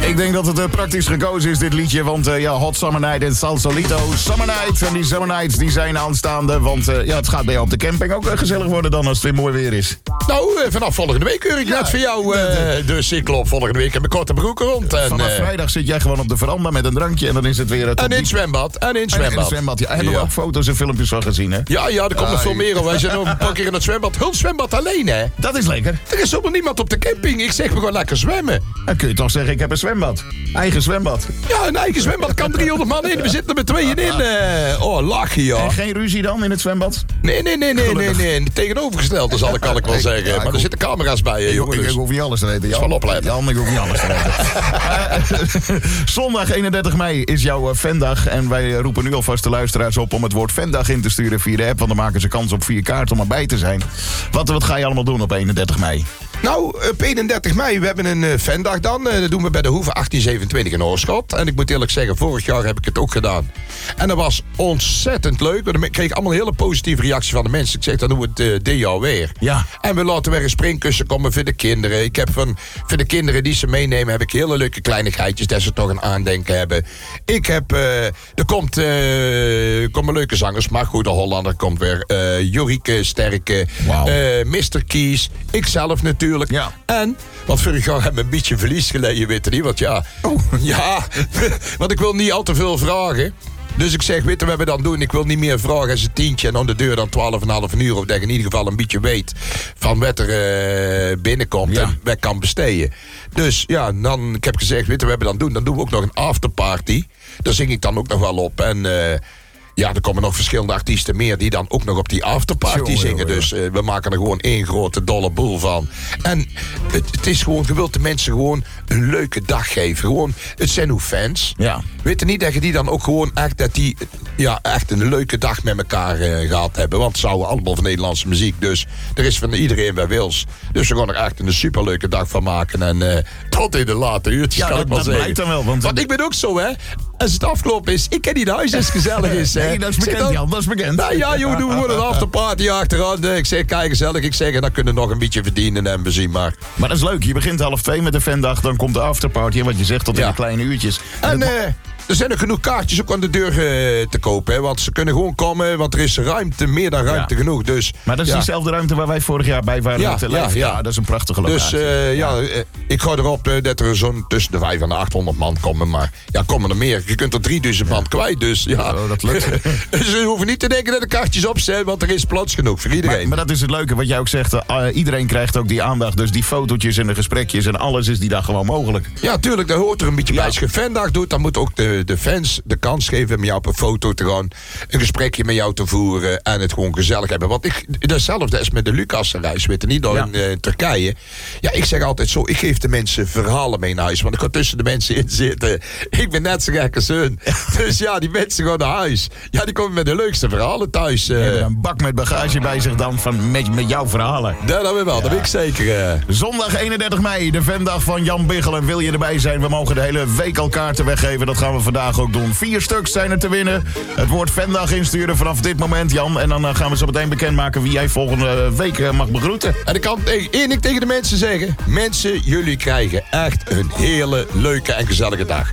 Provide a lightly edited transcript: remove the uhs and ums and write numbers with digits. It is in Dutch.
Ik denk dat het praktisch gekozen is, dit liedje. Want Hot Summer Night en Salsalito Summer Night. En die Summer Nights die zijn aanstaande. Want het gaat bij jou op de camping ook gezellig worden dan als het weer mooi weer is. Nou, vanaf volgende week keur ik net voor jou de cyclo volgende week in mijn korte broek rond. En, vanaf vrijdag zit jij gewoon op de veranda met een drankje en dan is het weer... En in het zwembad. En in het zwembad. Ja. Hebben we ook foto's en filmpjes van gezien, hè? Ja, er komt nog veel meer. Wij zijn ook een paar keer in het zwembad. Heel zwembad alleen, hè? Dat is lekker. Er is helemaal niemand op de camping. Ik zeg, we gaan lekker zwemmen. Dan kun je toch zeggen, ik heb een zwembad. Eigen zwembad. Ja, een eigen zwembad kan 300 man in. We zitten er met tweeën in. Lachen, joh. En geen ruzie dan in het zwembad? Nee. Tegenovergestelde kan ik wel zeggen. Maar er zitten camera's bij, jongens. Ik hoef niet alles te weten, Jan. Van opletten. Jan, ik hoef niet alles te weten. Zondag 31 mei is jouw fandag. En wij roepen nu alvast de luisteraars op om het woord fandag in te sturen via de app. Want dan maken ze kans op 4 kaarten om erbij te zijn. Wat ga je allemaal doen op 31 mei? Nou, op 31 mei, we hebben een fandag dan. Dat doen we bij de Hoeve 1827 in Oorschot. En ik moet eerlijk zeggen, vorig jaar heb ik het ook gedaan. En dat was ontzettend leuk. Want ik kreeg allemaal hele positieve reacties van de mensen. Ik zeg, dan doen we het dit jaar weer. Ja. En we laten weer een springkussen komen voor de kinderen. Ik heb voor de kinderen die ze meenemen, heb ik hele leuke kleinigheidjes dat ze toch een aandenken hebben. Ik heb, er komen leuke zangers. Margot de Hollander komt weer. Jorike Sterke. Wow. Mr. Kies. Ikzelf natuurlijk. Ja. En, want vorig jaar hebben we een beetje verlies geleden, weet je niet. Want want ik wil niet al te veel vragen. Dus ik zeg, weet je wat we dan doen? Ik wil niet meer vragen als een tientje en aan de deur dan 12,5 uur. Of dat je in ieder geval een beetje weet van wat er binnenkomt en wat kan besteden. Dus ja, ik heb gezegd, weet je wat we dan doen? Dan doen we ook nog een afterparty. Daar zing ik dan ook nog wel op. En er komen nog verschillende artiesten meer die dan ook nog op die afterparty zingen. Dus we maken er gewoon één grote dolle boel van. En het is gewoon, je wilt de mensen gewoon een leuke dag geven. Gewoon, het zijn uw fans. Ja. Weet je niet dat je die dan ook gewoon echt, dat die echt een leuke dag met elkaar gehad hebben. Want ze houden allemaal van Nederlandse muziek. Dus er is van iedereen bij wils. Dus we gaan er echt een superleuke dag van maken. En tot in de late uurtjes kan ik wel zeggen. Dat blijkt dan wel. Want ik ben ook zo, hè. Als het afgelopen is, ik ken niet huis als het gezellig is. Nee, dat is bekend, Jan, dat is bekend. Nou ja, joh, doen we gewoon een afterparty achteraan. Ik zeg, kijk gezellig. Ik zeg, en dan kunnen we nog een beetje verdienen en we zien maar. Maar dat is leuk. Je begint 1:30 met de fandag, dan komt de afterparty. En wat je zegt, tot in de kleine uurtjes. En er zijn er genoeg kaartjes ook aan de deur te kopen. Hè, want ze kunnen gewoon komen, want er is ruimte, meer dan ruimte genoeg. Dus, maar dat is diezelfde ruimte waar wij vorig jaar bij waren. Ja, dat is een prachtige locatie. Dus ik ga erop dat er zo'n tussen de 500 en de 800 man komen. Maar komen er meer. Je kunt er 3000 man kwijt. Dus dat lukt. Dus we hoeven niet te denken dat de kaartjes op zijn, want er is plaats genoeg voor iedereen. Maar dat is het leuke, wat jij ook zegt. Iedereen krijgt ook die aandacht. Dus die fotootjes en de gesprekjes en alles is die dag gewoon mogelijk. Ja, tuurlijk. Dat hoort er een beetje bij. Als je een fandag doet, dan moet ook de fans de kans geven om jou op een foto te gaan, een gesprekje met jou te voeren en het gewoon gezellig hebben. Want datzelfde is met de Lucasreis, weet je niet, in Turkije. Ja, ik zeg altijd zo, ik geef de mensen verhalen mee naar huis, want ik ga tussen de mensen in zitten. Ik ben net zo gek als hun. Dus die mensen gaan naar huis. Ja, die komen met de leukste verhalen thuis. Een bak met bagage bij zich dan met jouw verhalen. Ja, dat wel, dat weet ik zeker. Zondag 31 mei, de fandag van Jan Biggel. En wil je erbij zijn? We mogen de hele week al kaarten weggeven. Dat gaan we vandaag ook doen. 4 stuks zijn er te winnen. Het woord fandag insturen vanaf dit moment, Jan. En dan gaan we zo meteen bekendmaken wie jij volgende week mag begroeten. En ik kan één ding tegen de mensen zeggen. Mensen, jullie krijgen echt een hele leuke en gezellige dag.